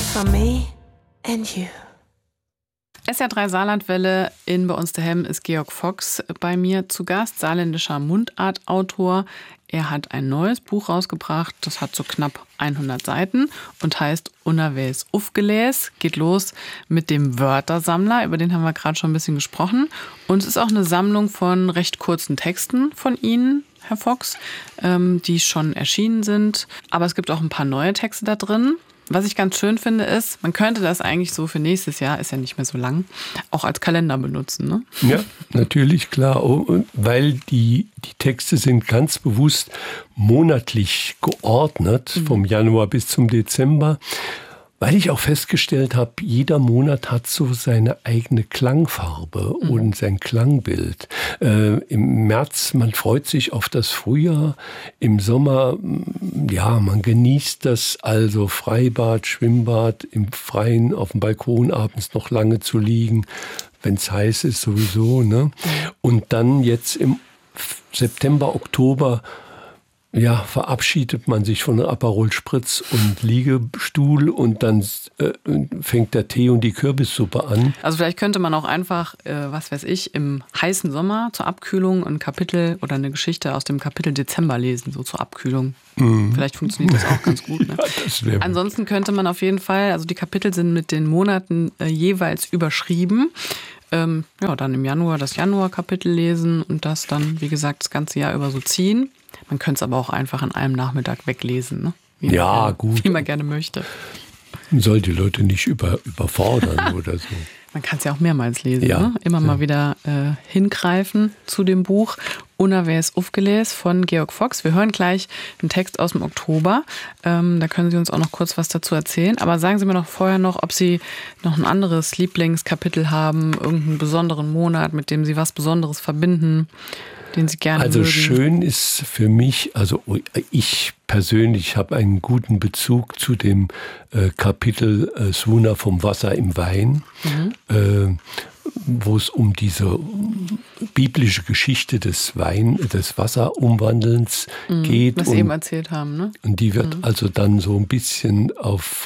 for me and you. SR3 Saarlandwelle in Bei uns daheim ist Georg Fox bei mir zu Gast, saarländischer Mundartautor. Er hat ein neues Buch rausgebracht, das hat so knapp 100 Seiten und heißt Unerwäs Ufgeläs. Geht los mit dem Wörtersammler, über den haben wir gerade schon ein bisschen gesprochen. Und es ist auch eine Sammlung von recht kurzen Texten von Ihnen, Herr Fox, die schon erschienen sind. Aber es gibt auch ein paar neue Texte da drin. Was ich ganz schön finde, ist, man könnte das eigentlich so für nächstes Jahr, ist ja nicht mehr so lang, auch als Kalender benutzen, ne? Ja, natürlich, klar. Weil die Texte sind ganz bewusst monatlich geordnet, vom Januar bis zum Dezember. Weil ich auch festgestellt habe, jeder Monat hat so seine eigene Klangfarbe und sein Klangbild. Im März, man freut sich auf das Frühjahr. Im Sommer, ja, man genießt das, also Freibad, Schwimmbad, im Freien, auf dem Balkon abends noch lange zu liegen, wenn es heiß ist sowieso, ne? Und dann jetzt im September, Oktober, ja, verabschiedet man sich von Aperol Spritz und Liegestuhl und dann fängt der Tee und die Kürbissuppe an. Also vielleicht könnte man auch einfach, was weiß ich, im heißen Sommer zur Abkühlung ein Kapitel oder eine Geschichte aus dem Kapitel Dezember lesen, so zur Abkühlung. Vielleicht funktioniert das auch ganz gut. Ne? Ja, das wäre Ansonsten könnte man auf jeden Fall, also die Kapitel sind mit den Monaten jeweils überschrieben. Ja, dann im Januar das Januar-Kapitel lesen und das dann, wie gesagt, das ganze Jahr über so ziehen. Man könnte es aber auch einfach an einem Nachmittag weglesen, ne? Wie man gerne möchte. Man soll die Leute nicht überfordern oder so. Man kann es ja auch mehrmals lesen, ja, ne? Immer mal wieder hingreifen zu dem Buch Unerwäs Ufgeläs von Georg Fox. Wir hören gleich einen Text aus dem Oktober. Da können Sie uns auch noch kurz was dazu erzählen. Aber sagen Sie mir doch vorher noch, ob Sie noch ein anderes Lieblingskapitel haben, irgendeinen besonderen Monat, mit dem Sie was Besonderes verbinden, den Sie gerne mögen. Schön ist für mich, also ich persönlich habe einen guten Bezug zu dem Kapitel Swuna vom Wasser im Wein, wo es um diese biblische Geschichte des Wasserumwandelns geht. Was Sie eben erzählt haben, ne? Und die wird also dann so ein bisschen auf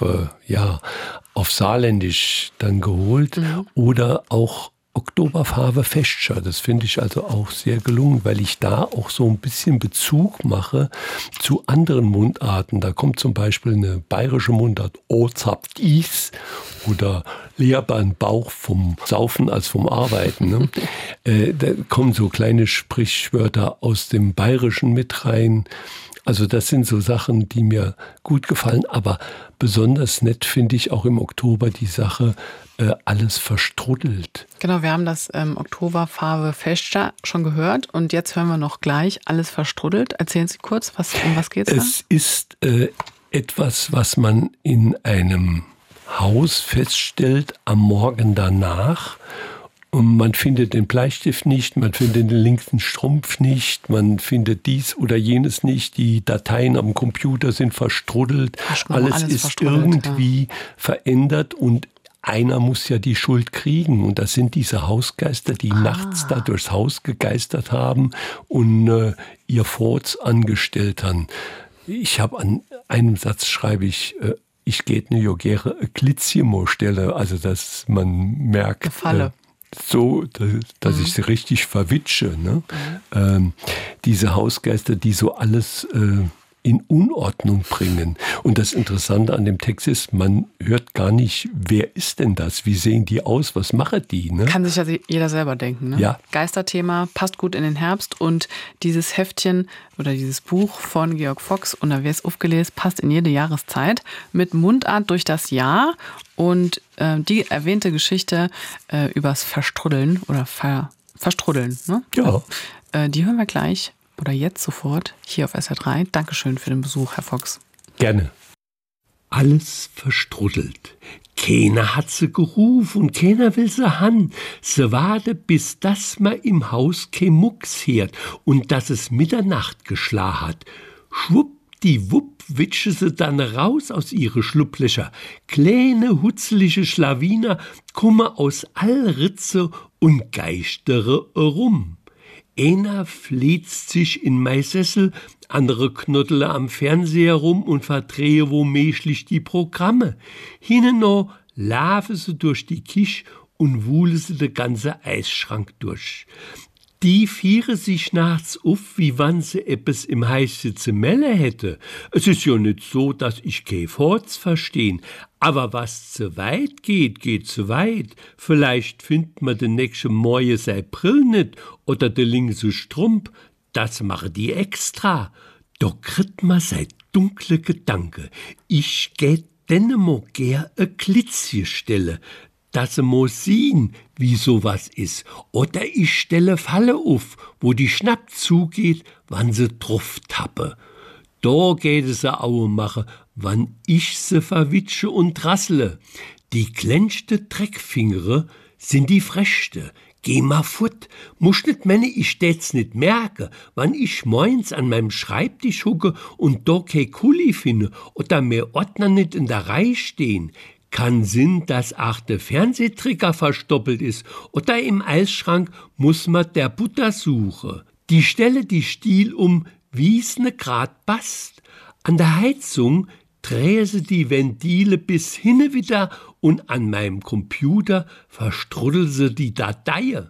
Saarländisch dann geholt oder auch Oktoberfarbe Festscher. Das finde ich also auch sehr gelungen, weil ich da auch so ein bisschen Bezug mache zu anderen Mundarten. Da kommt zum Beispiel eine bayerische Mundart Ozapt is oder Leerbahn Bauch vom Saufen als vom Arbeiten. Ne? Da kommen so kleine Sprichwörter aus dem Bayerischen mit rein. Also das sind so Sachen, die mir gut gefallen. Aber besonders nett finde ich auch im Oktober die Sache Alles verstruddelt. Genau, wir haben das Oktoberfarbe Festscher schon gehört. Und jetzt hören wir noch gleich Alles verstruddelt. Erzählen Sie kurz, um was geht es da? Es ist etwas, was man in einem Haus feststellt am Morgen danach. Und man findet den Bleistift nicht, man findet den linken Strumpf nicht, man findet dies oder jenes nicht. Die Dateien am Computer sind verstruddelt. Alles ist irgendwie verändert und einer muss ja die Schuld kriegen. Und das sind diese Hausgeister, die nachts da durchs Haus gegeistert haben und ihr Furz angestellt haben. Ich habe an einem Satz schreibe ich geht eine Jogere Glitzimo-Stelle, also dass man merkt, so, dass ich sie richtig verwitsche. Ne? Diese Hausgeister, die so alles in Unordnung bringen. Und das Interessante an dem Text ist, man hört gar nicht, wer ist denn das? Wie sehen die aus? Was machen die? Ne? Kann sich ja jeder selber denken. Ne? Ja. Geisterthema, passt gut in den Herbst. Und dieses Heftchen oder dieses Buch von Georg Fox, Unerwäs Ufgeläs, passt in jede Jahreszeit mit Mundart durch das Jahr. Und die erwähnte Geschichte übers Verstruddeln oder Verstruddeln, ne? Ja. Die hören wir gleich. Oder jetzt sofort hier auf SR3. Dankeschön für den Besuch, Herr Fox. Gerne. Alles verstruddelt. Keiner hat sie gerufen und keiner will sie han. Sie warte, bis das ma im Haus kein Mucks hört und dass es Mitternacht geschlagen hat. Schwuppdiwupp witsche sie dann raus aus ihre Schlupplöcher. Kleine, hutzelige Schlawiner kumme aus all Ritze und geistere rum. Einer flitzt sich in mei Sessel, andere knottele am Fernseher rum und verdrehe womöglich die Programme. Hinnen noch laufen sie durch die Kisch und wuhle sie den ganzen Eisschrank durch. Die fiere sich nachts auf, wie wann sie etwas im Heiße zu melle hätte. Es ist ja nicht so, dass ich kein Forts verstehen, aber was zu weit geht, geht zu weit. Vielleicht findet man den nächsten Morgen sei Brill nicht oder der linke Strump, das mache die extra. Doch kriegt man sei dunkle Gedanke. Ich geh denne mo gern a Klitzje stelle, dass sie mo sehen, wie sowas ist. Oder ich stelle Falle auf, wo die Schnapp zugeht, wann sie drauf tappe. Da geht es a Aue mache, wann ich se verwitsche und rassle. Die glänzte Dreckfingere sind die frechte. Geh ma fort, musch nit meine, ich tät's nit merke, wann ich moins an meinem Schreibtisch hucke und da kei Kuli finde oder mehr Ordner nit in der Reihe stehen. Kann Sinn, dass auch der Fernsehtrigger verstoppelt ist oder im Eisschrank muss ma der Butter suche. Die stelle die Stiel um, wie's ne grad passt. An der Heizung drehe sie die Ventile bis hinne wieder und an meinem Computer verstruddel sie die Datei.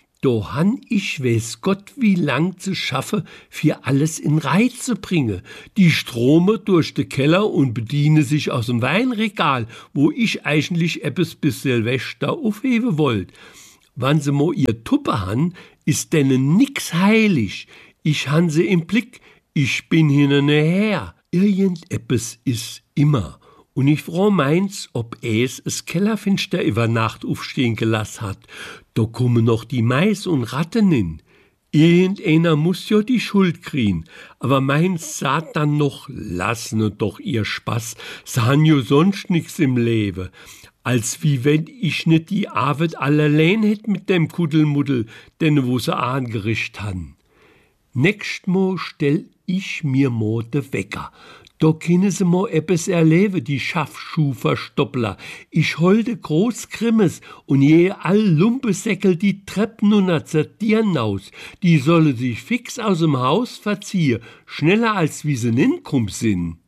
Do han ich weiß Gott wie lang zu schaffe, für alles in Reiz zu bringe. Die strome durch de Keller und bediene sich aus dem Weinregal, wo ich eigentlich etwas bis Silvester aufhebe wollt. Wann sie mo ihr Tuppe han, ist denen nix heilig. Ich han sie im Blick, ich bin hinterher. Irgendetwas ist immer. Und ich frau meins, ob es Kellerfinster über Nacht aufstehen gelassen hat. Da kommen noch die Mais und Ratten hin. Irgendeiner muss ja die Schuld kriegen. Aber meins sagt dann noch, lassen doch ihr Spaß, sahen jo sonst nix im Leben. Als wie wenn ich nicht die Arbeit allein hätt mit dem Kuddelmuddel, denn wo sie angerichtet han. Nächst Mal stell ich mir mo de Wecker. Da können sie mo ebbes erleben, die Schaffschuhverstoppler. Ich holde Großgrimmes und je all Lumpesäckel die Treppen und zertieren aus. Die solle sich fix aus dem Haus verziehen, schneller als wie sie ninkum sind.